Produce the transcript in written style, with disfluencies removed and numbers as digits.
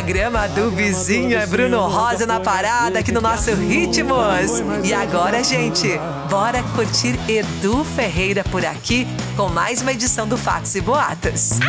programa do vizinho é Bruno Rosa na parada aqui no nosso Ritmos. E agora, gente, bora curtir Edu Ferreira por aqui com mais uma edição do Fatos e Boatos.